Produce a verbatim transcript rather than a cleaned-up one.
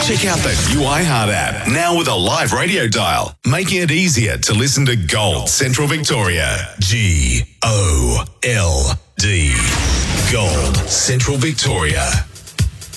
Check out the new iHeart app, now with a live radio dial, making it easier to listen to Gold Central Victoria. G O L D. Gold Central Victoria.